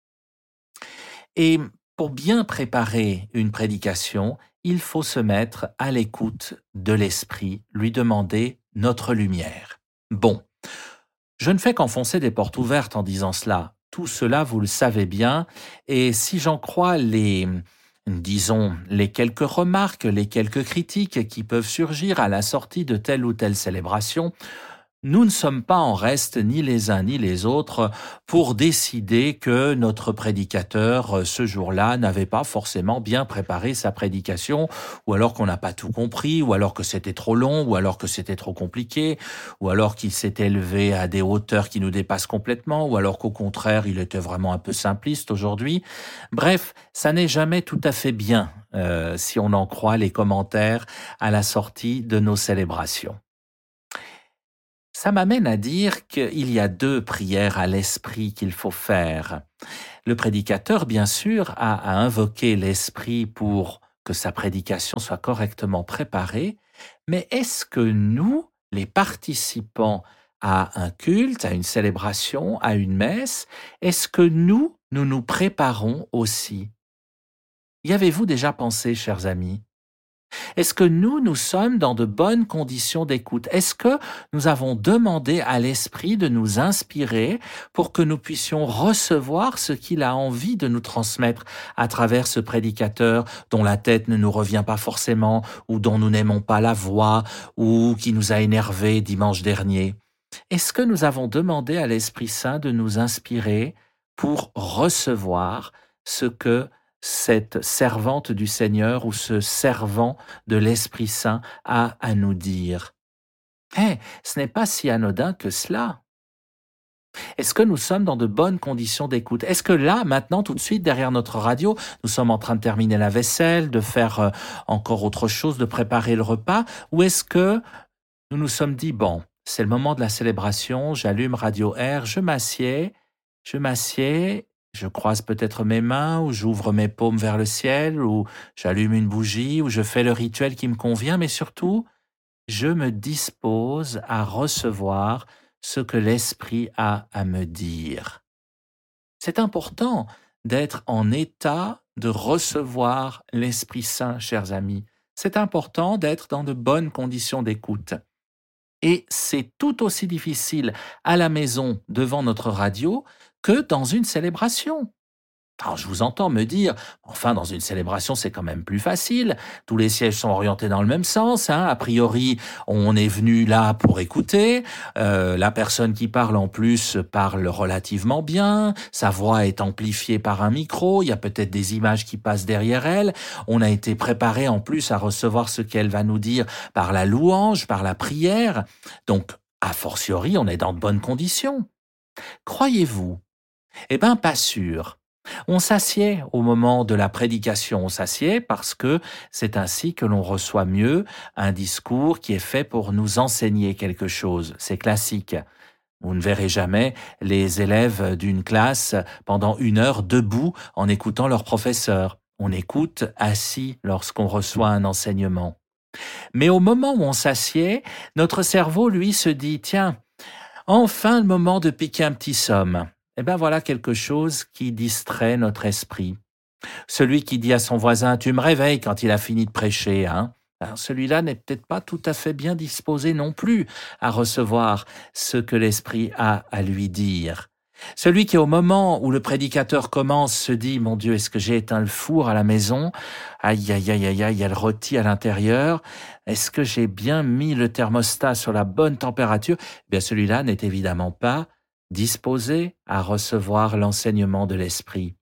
Et pour bien préparer une prédication, il faut se mettre à l'écoute de l'Esprit, lui demander notre lumière. Bon, je ne fais qu'enfoncer des portes ouvertes en disant cela. Tout cela, vous le savez bien, et si j'en crois les quelques remarques, les quelques critiques qui peuvent surgir à la sortie de telle ou telle célébration, nous ne sommes pas en reste, ni les uns ni les autres, pour décider que notre prédicateur, ce jour-là, n'avait pas forcément bien préparé sa prédication, ou alors qu'on n'a pas tout compris, ou alors que c'était trop long, ou alors que c'était trop compliqué, ou alors qu'il s'est élevé à des hauteurs qui nous dépassent complètement, ou alors qu'au contraire, il était vraiment un peu simpliste aujourd'hui. Bref, ça n'est jamais tout à fait bien, si on en croit les commentaires à la sortie de nos célébrations. Ça m'amène à dire qu'il y a 2 prières à l'esprit qu'il faut faire. Le prédicateur, bien sûr, a à invoquer l'esprit pour que sa prédication soit correctement préparée, mais est-ce que nous, les participants à un culte, à une célébration, à une messe, est-ce que nous nous préparons aussi? Y avez-vous déjà pensé, chers amis? Est-ce que nous sommes dans de bonnes conditions d'écoute? Est-ce que nous avons demandé à l'Esprit de nous inspirer pour que nous puissions recevoir ce qu'il a envie de nous transmettre à travers ce prédicateur dont la tête ne nous revient pas forcément ou dont nous n'aimons pas la voix ou qui nous a énervés dimanche dernier? Est-ce que nous avons demandé à l'Esprit Saint de nous inspirer pour recevoir ce que cette servante du Seigneur ou ce servant de l'Esprit Saint a à nous dire? Ce n'est pas si anodin que cela. Est-ce que nous sommes dans de bonnes conditions d'écoute? Est-ce que là, maintenant, tout de suite, derrière notre radio, nous sommes en train de terminer la vaisselle, de faire encore autre chose, de préparer le repas? Ou est-ce que nous nous sommes dit, bon, c'est le moment de la célébration, j'allume Radio Air, je m'assieds, je croise peut-être mes mains, ou j'ouvre mes paumes vers le ciel, ou j'allume une bougie, ou je fais le rituel qui me convient, mais surtout, je me dispose à recevoir ce que l'Esprit a à me dire. C'est important d'être en état de recevoir l'Esprit Saint, chers amis. C'est important d'être dans de bonnes conditions d'écoute. Et c'est tout aussi difficile à la maison devant notre radio que dans une célébration. Alors je vous entends me dire, enfin dans une célébration c'est quand même plus facile, tous les sièges sont orientés dans le même sens, a priori on est venu là pour écouter, la personne qui parle en plus parle relativement bien, sa voix est amplifiée par un micro, il y a peut-être des images qui passent derrière elle, on a été préparé en plus à recevoir ce qu'elle va nous dire par la louange, par la prière, donc a fortiori on est dans de bonnes conditions. Croyez-vous? Pas sûr. On s'assied au moment de la prédication, on s'assied parce que c'est ainsi que l'on reçoit mieux un discours qui est fait pour nous enseigner quelque chose. C'est classique. Vous ne verrez jamais les élèves d'une classe pendant 1 heure debout en écoutant leur professeur. On écoute assis lorsqu'on reçoit un enseignement. Mais au moment où on s'assied, notre cerveau, lui, se dit « Tiens, enfin le moment de piquer un petit somme ». Voilà quelque chose qui distrait notre esprit. Celui qui dit à son voisin « Tu me réveilles » quand il a fini de prêcher, celui-là n'est peut-être pas tout à fait bien disposé non plus à recevoir ce que l'esprit a à lui dire. Celui qui, au moment où le prédicateur commence, se dit « Mon Dieu, est-ce que j'ai éteint le four à la maison? Aïe, aïe, aïe, aïe, aïe, il y a le rôti à l'intérieur. Est-ce que j'ai bien mis le thermostat sur la bonne température ?» Celui-là n'est évidemment pas disposé à recevoir l'enseignement de l'Esprit.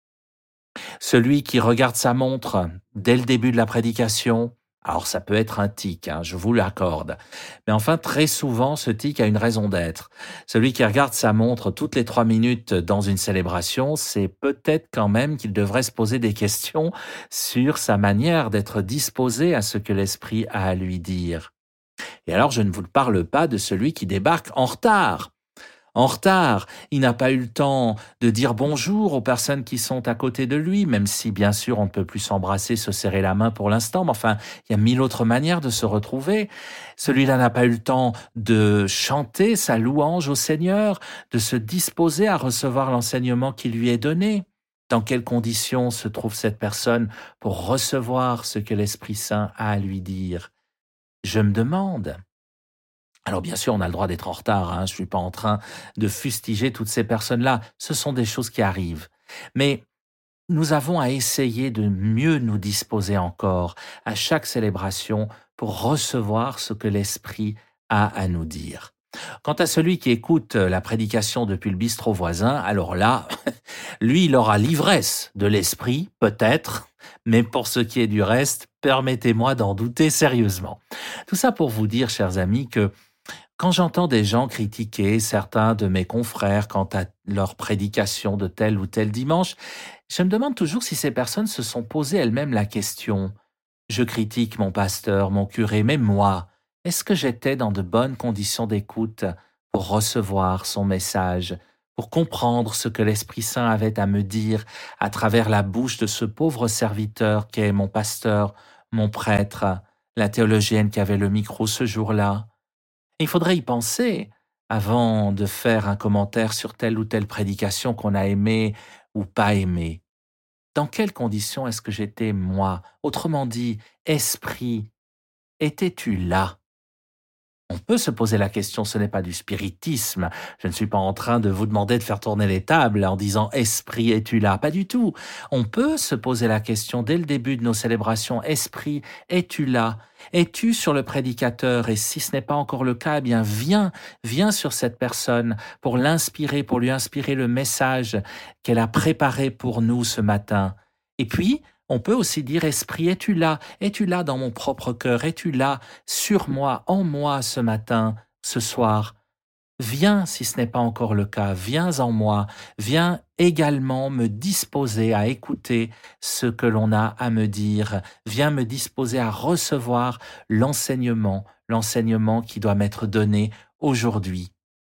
Celui qui regarde sa montre dès le début de la prédication, alors ça peut être un tic, je vous l'accorde, mais enfin très souvent ce tic a une raison d'être. Celui qui regarde sa montre toutes les 3 minutes dans une célébration, c'est peut-être quand même qu'il devrait se poser des questions sur sa manière d'être disposé à ce que l'Esprit a à lui dire. Et alors je ne vous parle pas de celui qui débarque en retard. Il n'a pas eu le temps de dire bonjour aux personnes qui sont à côté de lui, même si bien sûr on ne peut plus s'embrasser, se serrer la main pour l'instant, mais enfin il y a 1000 autres manières de se retrouver. Celui-là n'a pas eu le temps de chanter sa louange au Seigneur, de se disposer à recevoir l'enseignement qui lui est donné. Dans quelles conditions se trouve cette personne pour recevoir ce que l'Esprit Saint a à lui dire? Je me demande. Alors bien sûr, on a le droit d'être en retard, je ne suis pas en train de fustiger toutes ces personnes-là, ce sont des choses qui arrivent. Mais nous avons à essayer de mieux nous disposer encore à chaque célébration pour recevoir ce que l'Esprit a à nous dire. Quant à celui qui écoute la prédication depuis le bistrot voisin, alors là, lui, il aura l'ivresse de l'Esprit, peut-être, mais pour ce qui est du reste, permettez-moi d'en douter sérieusement. Tout ça pour vous dire, chers amis, que quand j'entends des gens critiquer certains de mes confrères quant à leur prédication de tel ou tel dimanche, je me demande toujours si ces personnes se sont posées elles-mêmes la question. Je critique mon pasteur, mon curé, même moi. Est-ce que j'étais dans de bonnes conditions d'écoute pour recevoir son message, pour comprendre ce que l'Esprit Saint avait à me dire à travers la bouche de ce pauvre serviteur qui est mon pasteur, mon prêtre, la théologienne qui avait le micro ce jour-là? Il faudrait y penser avant de faire un commentaire sur telle ou telle prédication qu'on a aimée ou pas aimée. Dans quelles conditions est-ce que j'étais moi? Autrement dit, esprit, étais-tu là? On peut se poser la question, ce n'est pas du spiritisme. Je ne suis pas en train de vous demander de faire tourner les tables en disant esprit, es-tu là? Pas du tout. On peut se poser la question dès le début de nos célébrations, esprit, es-tu là? Es-tu sur le prédicateur? Et si ce n'est pas encore le cas, eh bien viens sur cette personne pour l'inspirer, pour lui inspirer le message qu'elle a préparé pour nous ce matin. Et puis, on peut aussi dire, Esprit, es-tu là? Es-tu là dans mon propre cœur? Es-tu là sur moi, en moi ce matin, ce soir? Viens, si ce n'est pas encore le cas, viens en moi, viens également me disposer à écouter ce que l'on a à me dire, viens me disposer à recevoir l'enseignement qui doit m'être donné aujourd'hui.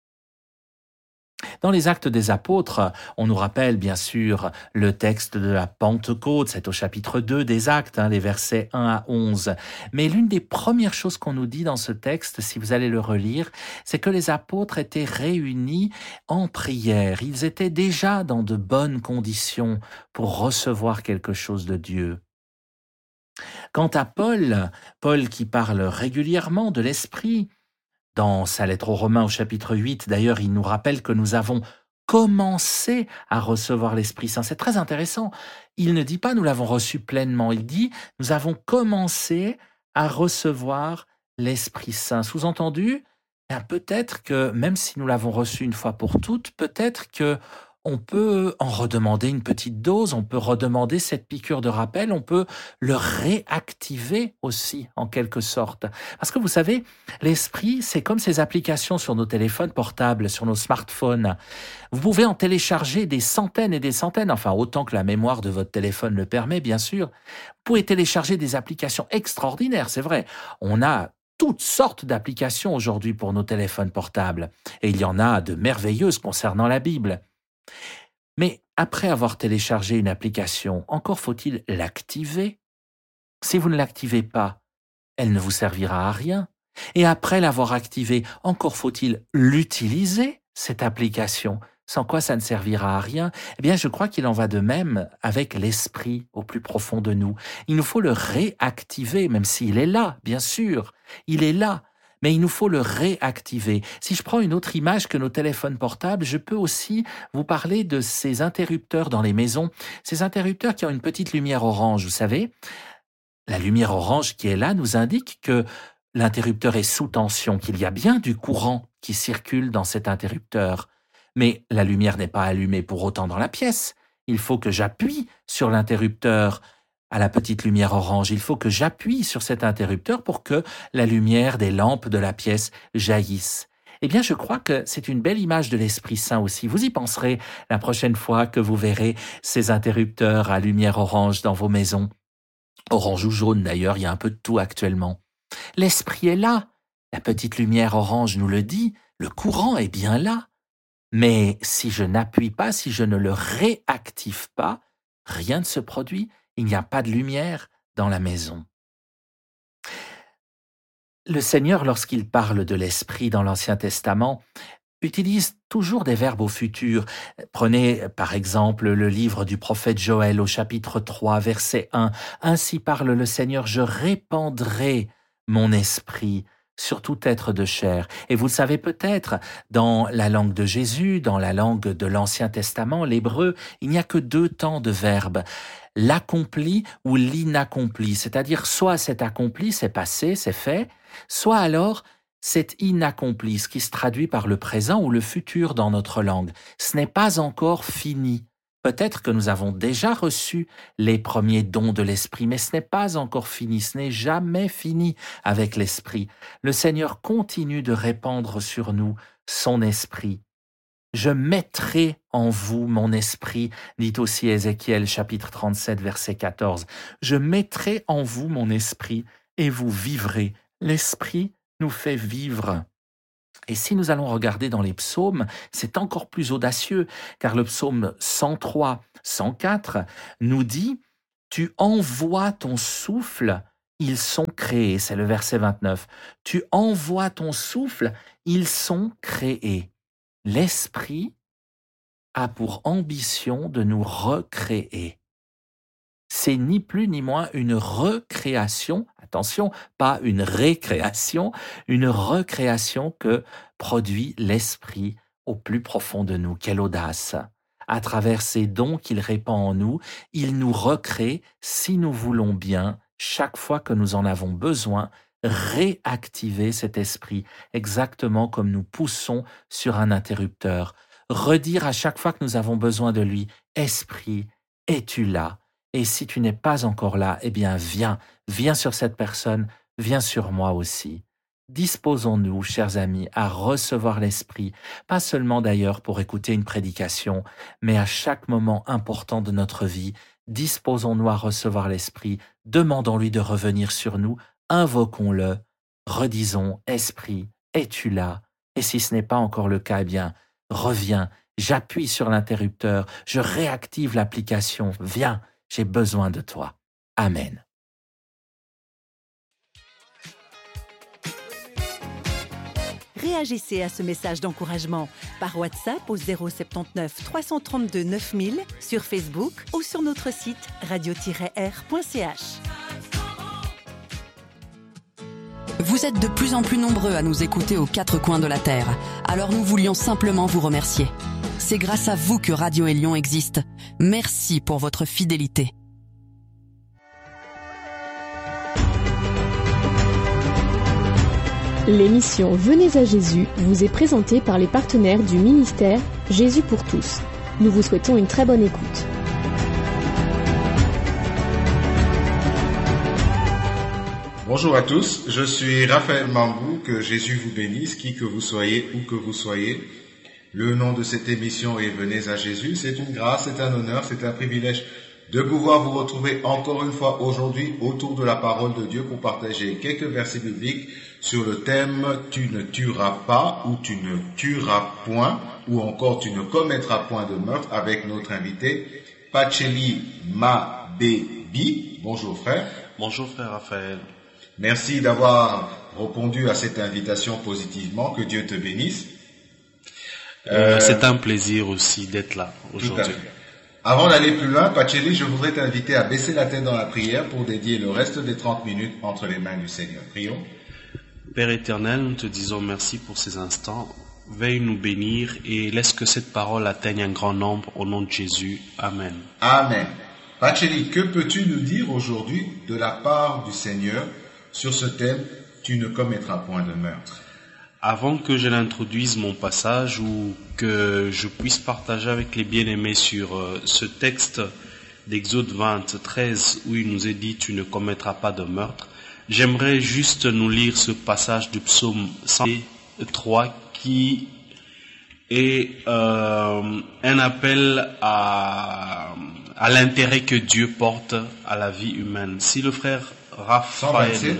Dans les Actes des Apôtres, on nous rappelle bien sûr le texte de la Pentecôte, c'est au chapitre 2 des Actes, les versets 1 à 11. Mais l'une des premières choses qu'on nous dit dans ce texte, si vous allez le relire, c'est que les apôtres étaient réunis en prière. Ils étaient déjà dans de bonnes conditions pour recevoir quelque chose de Dieu. Quant à Paul qui parle régulièrement de l'Esprit, dans sa lettre aux Romains au chapitre 8, d'ailleurs, il nous rappelle que nous avons commencé à recevoir l'Esprit Saint. C'est très intéressant. Il ne dit pas nous l'avons reçu pleinement, il dit nous avons commencé à recevoir l'Esprit Saint. Sous-entendu, peut-être que même si nous l'avons reçu une fois pour toutes, peut-être que on peut en redemander une petite dose, on peut redemander cette piqûre de rappel, on peut le réactiver aussi en quelque sorte. Parce que vous savez, l'esprit, c'est comme ces applications sur nos téléphones portables, sur nos smartphones. Vous pouvez en télécharger des centaines et des centaines, enfin autant que la mémoire de votre téléphone le permet, bien sûr. Vous pouvez télécharger des applications extraordinaires, c'est vrai. On a toutes sortes d'applications aujourd'hui pour nos téléphones portables. Et il y en a de merveilleuses concernant la Bible. Mais après avoir téléchargé une application, encore faut-il l'activer. Si vous ne l'activez pas, elle ne vous servira à rien. Et après l'avoir activée, encore faut-il l'utiliser, cette application, sans quoi ça ne servira à rien. Eh bien, je crois qu'il en va de même avec l'esprit au plus profond de nous. Il nous faut le réactiver, même s'il est là, bien sûr. Il est là. Mais il nous faut le réactiver. Si je prends une autre image que nos téléphones portables, je peux aussi vous parler de ces interrupteurs dans les maisons. Ces interrupteurs qui ont une petite lumière orange, vous savez. La lumière orange qui est là nous indique que l'interrupteur est sous tension, qu'il y a bien du courant qui circule dans cet interrupteur. Mais la lumière n'est pas allumée pour autant dans la pièce. Il faut que j'appuie sur l'interrupteur à la petite lumière orange. Il faut que j'appuie sur cet interrupteur pour que la lumière des lampes de la pièce jaillisse. Eh bien, je crois que c'est une belle image de l'Esprit Saint aussi. Vous y penserez la prochaine fois que vous verrez ces interrupteurs à lumière orange dans vos maisons. Orange ou jaune d'ailleurs, il y a un peu de tout actuellement. L'Esprit est là. La petite lumière orange nous le dit. Le courant est bien là. Mais si je n'appuie pas, si je ne le réactive pas, rien ne se produit. Il n'y a pas de lumière dans la maison. Le Seigneur, lorsqu'il parle de l'Esprit dans l'Ancien Testament, utilise toujours des verbes au futur. Prenez par exemple le livre du prophète Joël au chapitre 3, verset 1. « Ainsi parle le Seigneur, je répandrai mon esprit sur tout être de chair. » Et vous le savez peut-être, dans la langue de Jésus, dans la langue de l'Ancien Testament, l'hébreu, il n'y a que 2 temps de verbe. L'accompli ou l'inaccompli, c'est-à-dire soit c'est accompli, c'est passé, c'est fait, soit alors c'est inaccompli, ce qui se traduit par le présent ou le futur dans notre langue. Ce n'est pas encore fini. Peut-être que nous avons déjà reçu les premiers dons de l'Esprit, mais ce n'est pas encore fini, ce n'est jamais fini avec l'Esprit. Le Seigneur continue de répandre sur nous son Esprit. « Je mettrai en vous mon esprit », dit aussi Ézéchiel chapitre 37 verset 14. « Je mettrai en vous mon esprit et vous vivrez. » L'esprit nous fait vivre. Et si nous allons regarder dans les psaumes, c'est encore plus audacieux, car le psaume 103, 104 nous dit « Tu envoies ton souffle, ils sont créés ». C'est le verset 29. « Tu envoies ton souffle, ils sont créés ». L'Esprit a pour ambition de nous recréer. C'est ni plus ni moins une recréation, attention, pas une récréation, une recréation que produit l'Esprit au plus profond de nous. Quelle audace! À travers ces dons qu'il répand en nous, il nous recrée, si nous voulons bien, chaque fois que nous en avons besoin, réactiver cet esprit, exactement comme nous poussons sur un interrupteur. Redire à chaque fois que nous avons besoin de lui, « Esprit, es-tu là ?» Et si tu n'es pas encore là, eh bien viens sur cette personne, viens sur moi aussi. Disposons-nous, chers amis, à recevoir l'Esprit, pas seulement d'ailleurs pour écouter une prédication, mais à chaque moment important de notre vie, disposons-nous à recevoir l'Esprit, demandons-lui de revenir sur nous, invoquons-le, redisons « Esprit, es-tu là ?» Et si ce n'est pas encore le cas, eh bien, reviens, j'appuie sur l'interrupteur, je réactive l'application, viens, j'ai besoin de toi. Amen. Réagissez à ce message d'encouragement par WhatsApp au 079 332 9000, sur Facebook ou sur notre site radio-r.ch. Vous êtes de plus en plus nombreux à nous écouter aux quatre coins de la Terre, alors nous voulions simplement vous remercier. C'est grâce à vous que Radio Élion existe. Merci pour votre fidélité. L'émission Venez à Jésus vous est présentée par les partenaires du ministère Jésus pour tous. Nous vous souhaitons une très bonne écoute. Bonjour à tous, je suis Raphaël Mambou, que Jésus vous bénisse, qui que vous soyez, où que vous soyez. Le nom de cette émission est Venez à Jésus. C'est une grâce, c'est un honneur, c'est un privilège de pouvoir vous retrouver encore une fois aujourd'hui autour de la parole de Dieu pour partager quelques versets bibliques sur le thème « Tu ne tueras pas » ou « Tu ne tueras point » ou encore « Tu ne commettras point de meurtre » avec notre invité Pacheli Mabebi. Bonjour frère. Bonjour frère Raphaël. Merci d'avoir répondu à cette invitation positivement. Que Dieu te bénisse. C'est un plaisir aussi d'être là aujourd'hui. Avant d'aller plus loin, Pacheli, je voudrais t'inviter à baisser la tête dans la prière pour dédier le reste des 30 minutes entre les mains du Seigneur. Prions. Père éternel, nous te disons merci pour ces instants. Veuille nous bénir et laisse que cette parole atteigne un grand nombre au nom de Jésus. Amen. Amen. Pacheli, que peux-tu nous dire aujourd'hui de la part du Seigneur sur ce thème « Tu ne commettras point de meurtre » ? Avant que je n'introduise mon passage ou que je puisse partager avec les bien-aimés sur ce texte d'Exode 13 où il nous est dit « Tu ne commettras pas de meurtre », j'aimerais juste nous lire ce passage du psaume 103 qui est un appel à l'intérêt que Dieu porte à la vie humaine. Si le frère Raphaël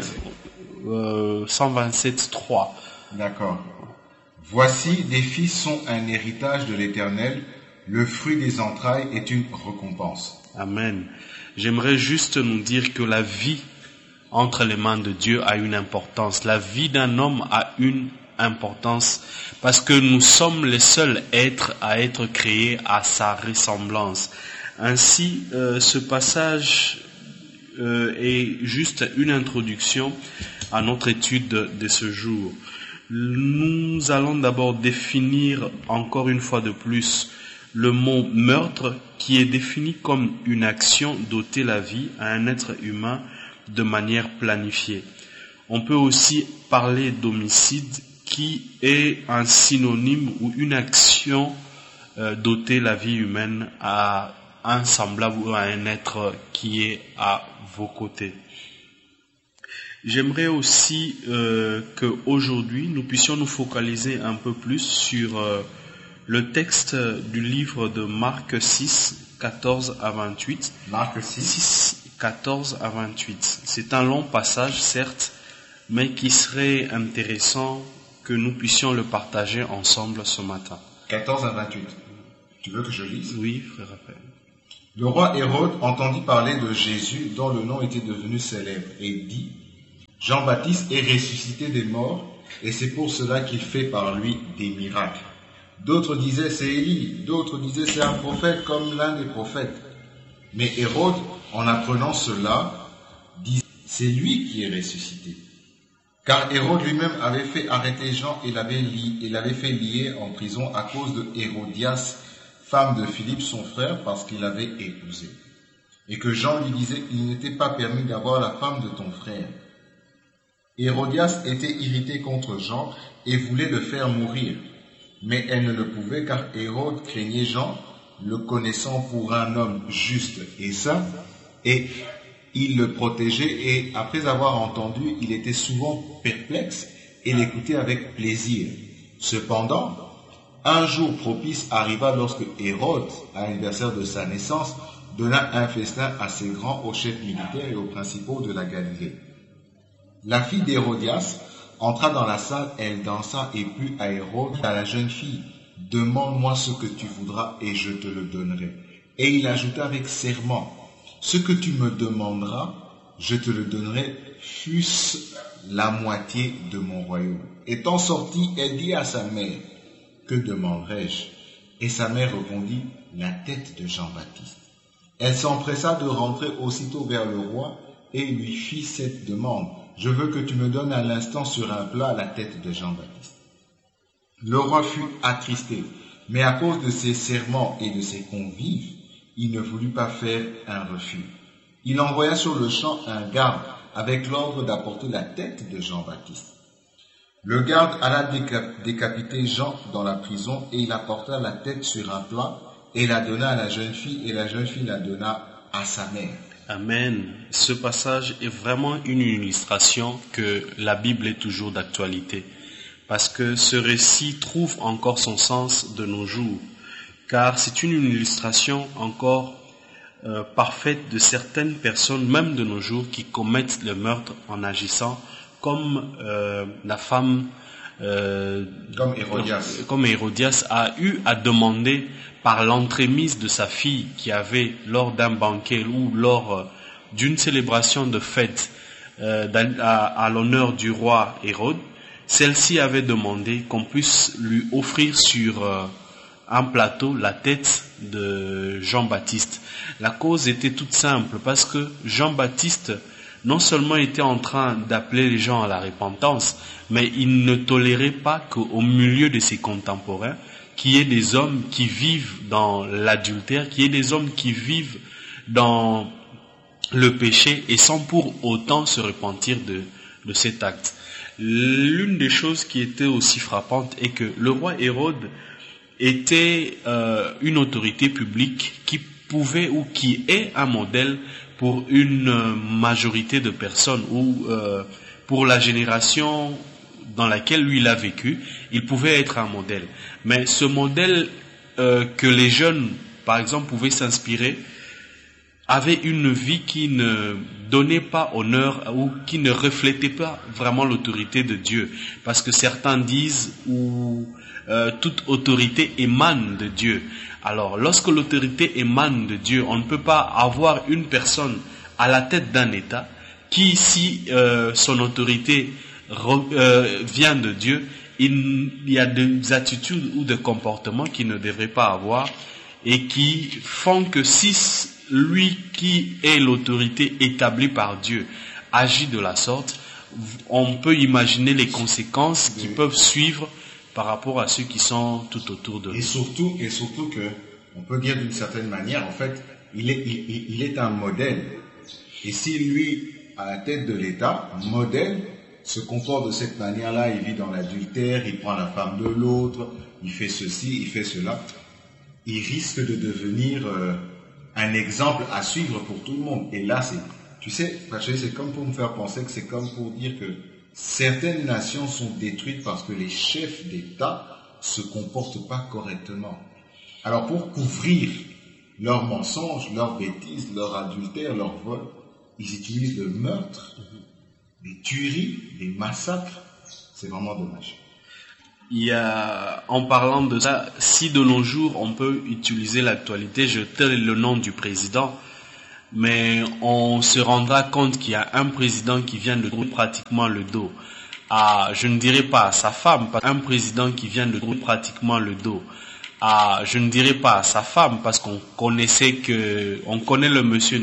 127.3. D'accord. Voici, des fils sont un héritage de l'Éternel, le fruit des entrailles est une récompense. Amen. J'aimerais juste nous dire que la vie entre les mains de Dieu a une importance. La vie d'un homme a une importance parce que nous sommes les seuls êtres à être créés à sa ressemblance. Ainsi, ce passage est juste une introduction à notre étude de ce jour. Nous allons d'abord définir encore une fois de plus le mot meurtre qui est défini comme une action d'ôter la vie à un être humain de manière planifiée. On peut aussi parler d'homicide qui est un synonyme ou une action d'ôter la vie humaine à un semblable ou à un être qui est à vos côtés. J'aimerais aussi qu'aujourd'hui nous puissions nous focaliser un peu plus sur le texte du livre de Marc 6, 14 à 28. Marc 6, 14 à 28. C'est un long passage, certes, mais qui serait intéressant que nous puissions le partager ensemble ce matin. 14 à 28. Tu veux que je lise? Oui, frère Raphaël. Le roi Hérode entendit parler de Jésus, dont le nom était devenu célèbre, et dit, Jean-Baptiste est ressuscité des morts, et c'est pour cela qu'il fait par lui des miracles. D'autres disaient c'est Élie, d'autres disaient c'est un prophète comme l'un des prophètes. Mais Hérode, en apprenant cela, dit c'est lui qui est ressuscité. Car Hérode lui-même avait fait arrêter Jean et l'avait fait lier en prison à cause de Hérodias, femme de Philippe son frère, parce qu'il l'avait épousée. Et que Jean lui disait qu'il n'était pas permis d'avoir la femme de ton frère. Hérodias était irritée contre Jean et voulait le faire mourir. Mais elle ne le pouvait car Hérode craignait Jean, le connaissant pour un homme juste et saint, et il le protégeait et après avoir entendu, il était souvent perplexe et l'écoutait avec plaisir. Cependant, un jour propice arriva lorsque Hérode, à l'anniversaire de sa naissance, donna un festin assez grand aux chefs militaires et aux principaux de la Galilée. La fille d'Hérodias entra dans la salle, elle dansa et plut à Hérode, à la jeune fille, « Demande-moi ce que tu voudras et je te le donnerai. » Et il ajouta avec serment, « Ce que tu me demanderas, je te le donnerai, fût-ce la moitié de mon royaume. » Étant sortie, elle dit à sa mère, « Que demanderai-je » Et sa mère répondit, « La tête de Jean-Baptiste. » Elle s'empressa de rentrer aussitôt vers le roi et lui fit cette demande. « Je veux que tu me donnes à l'instant sur un plat la tête de Jean-Baptiste. » Le roi fut attristé, mais à cause de ses serments et de ses convives, il ne voulut pas faire un refus. Il envoya sur le champ un garde avec l'ordre d'apporter la tête de Jean-Baptiste. Le garde alla décapiter Jean dans la prison et il apporta la tête sur un plat et la donna à la jeune fille et la jeune fille la donna à sa mère. Amen. Ce passage est vraiment une illustration que la Bible est toujours d'actualité. Parce que ce récit trouve encore son sens de nos jours. Car c'est une illustration encore parfaite de certaines personnes, même de nos jours, qui commettent le meurtre en agissant comme la femme comme Hérodias a eu à demander par l'entremise de sa fille qui avait lors d'un banquet ou lors d'une célébration de fête à l'honneur du roi Hérode, celle-ci avait demandé qu'on puisse lui offrir sur un plateau la tête de Jean-Baptiste. La cause était toute simple parce que Jean-Baptiste non seulement était en train d'appeler les gens à la repentance, mais il ne tolérait pas qu'au milieu de ses contemporains, qu'il y ait des hommes qui vivent dans l'adultère, qu'il y ait des hommes qui vivent dans le péché et sans pour autant se repentir de cet acte. L'une des choses qui était aussi frappante est que le roi Hérode était une autorité publique qui pouvait ou qui est un modèle pour une majorité de personnes ou pour la génération dans laquelle lui il a vécu, il pouvait être un modèle. Mais ce modèle que les jeunes, par exemple, pouvaient s'inspirer, avait une vie qui ne donnait pas honneur ou qui ne reflétait pas vraiment l'autorité de Dieu. Parce que certains disent toute autorité émane de Dieu. Alors, lorsque l'autorité émane de Dieu, on ne peut pas avoir une personne à la tête d'un État qui, si son autorité vient de Dieu, il y a des attitudes ou des comportements qu'il ne devrait pas avoir et qui font que si lui qui est l'autorité établie par Dieu agit de la sorte, on peut imaginer les conséquences qui peuvent suivre par rapport à ceux qui sont tout autour de nous. Et surtout que, on peut dire d'une certaine manière, en fait, il est un modèle. Et si lui, à la tête de l'État, modèle, se comporte de cette manière-là, il vit dans l'adultère, il prend la femme de l'autre, il fait ceci, il fait cela, il risque de devenir un exemple à suivre pour tout le monde. Et là, c'est comme pour me faire penser que c'est comme pour dire que certaines nations sont détruites parce que les chefs d'État se comportent pas correctement. Alors pour couvrir leurs mensonges, leurs bêtises, leur adultère, leur vol, ils utilisent le meurtre des tueries, des massacres. C'est vraiment dommage. En parlant de ça, si de nos jours on peut utiliser l'actualité, je tais le nom du président, mais on se rendra compte qu'il y a un président qui vient de tourner pratiquement le dos je ne dirais pas à sa femme, un président qui vient de tourner pratiquement le dos je ne dirais pas à sa femme, parce qu'on connaît le monsieur